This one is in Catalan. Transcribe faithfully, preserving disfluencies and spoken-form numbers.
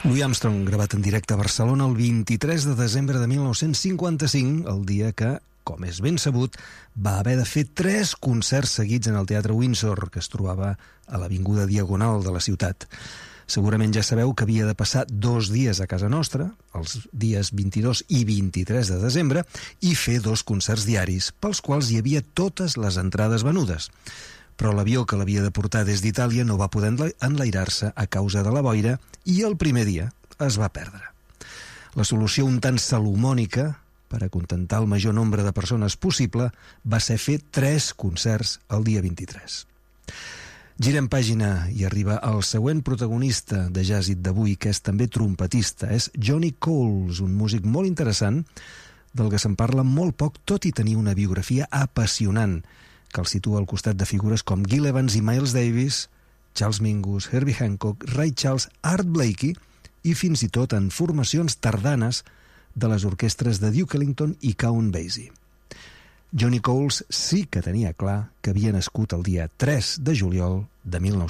Louis Armstrong, gravat en directe a Barcelona el vint-i-tres de desembre de mil nou-cents cinquanta-cinc, el dia que, com és ben sabut, va haver de fer tres concerts seguits en el Teatre Windsor, que es trobava a l'avinguda Diagonal de la ciutat. Segurament ja sabeu que havia de passar dos dies a casa nostra, els dies vint-i-dos i vint-i-tres de desembre, i fer dos concerts diaris, pels quals hi havia totes les entrades venudes. Però l'avió que l'havia de portar des d'Itàlia no va poder enlairar-se a causa de la boira i el primer dia es va perdre. La solució un tant salomònica per acontentar el major nombre de persones possible va ser fer tres concerts el dia vint-i-tres. Girem pàgina i arriba el següent protagonista de Jazzit d'avui, que és també trompetista. És Johnny Coles, un músic molt interessant, del que se'n parla molt poc, tot i tenir una biografia apassionant, que el situa al costat de figures com Gil Evans i Miles Davis, Charles Mingus, Herbie Hancock, Ray Charles, Art Blakey i fins i tot en formacions tardanes de les orquestres de Duke Ellington i Count Basie. Johnny Coles sí que tenia clar que havia nascut el dia tres de juliol de mil nou-cents